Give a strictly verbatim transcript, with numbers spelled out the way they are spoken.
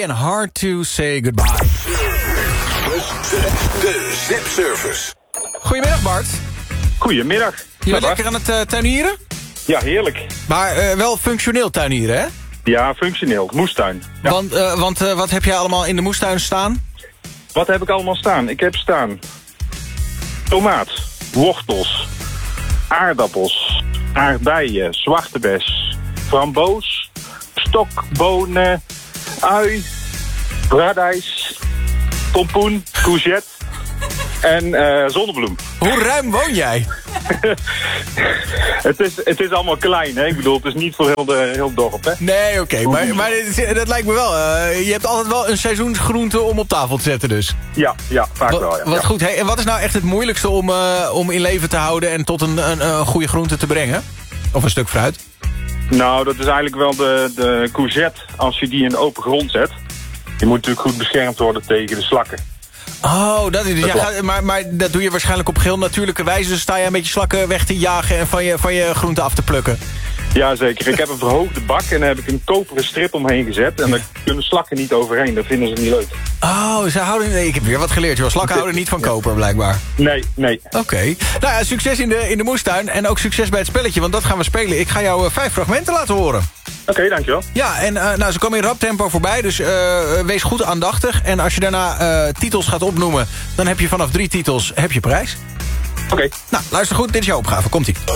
en Hard to Say Goodbye. De, de Zip-service. Goedemiddag Bart. Goedemiddag. Je bent lekker aan het uh, tuinieren? Ja, heerlijk. Maar uh, wel functioneel tuinieren, hè? Ja, functioneel. Moestuin. Ja. Want, uh, want uh, wat heb jij allemaal in de moestuin staan? Wat heb ik allemaal staan? Ik heb staan tomaat, wortels, aardappels, aardbeien, zwartebes, framboos, stokbonen, ui, radijs, pompoen, courgette en uh, zonnebloem. Hoe ruim woon jij? het, is, het is allemaal klein, hè? Ik bedoel, het is niet voor heel, de, heel dorp, hè? Nee, oké, okay, maar, maar dat, dat lijkt me wel. Uh, je hebt altijd wel een seizoensgroente om op tafel te zetten dus. Ja, ja, vaak wat, wel, ja. Wat ja. goed. Hey, en wat is nou echt het moeilijkste om, uh, om in leven te houden en tot een, een, een goede groente te brengen? Of een stuk fruit? Nou, dat is eigenlijk wel de, de courgette, als je die in de open grond zet. Die moet natuurlijk goed beschermd worden tegen de slakken. Oh, dat is, ja, gaat, maar, maar dat doe je waarschijnlijk op geheel natuurlijke wijze. Dus sta je een beetje slakken weg te jagen en van je, van je groenten af te plukken. Ja, zeker. Ik heb een verhoogde bak en daar heb ik een koperen strip omheen gezet. En daar kunnen slakken niet overheen. Dat vinden ze niet leuk. Oh, ze houden... Nee, ik heb weer wat geleerd, joh. Slakken houden niet van koper, blijkbaar. Nee, nee. Oké. Okay. Nou ja, succes in de, in de moestuin. En ook succes bij het spelletje, want dat gaan we spelen. Ik ga jou uh, vijf fragmenten laten horen. Oké, okay, dankjewel. Ja, en uh, nou, ze komen in rap tempo voorbij, dus uh, wees goed aandachtig. En als je daarna uh, titels gaat opnoemen, dan heb je vanaf drie titels heb je prijs. Oké. Okay. Nou, luister goed, dit is jouw opgave. Komt-ie.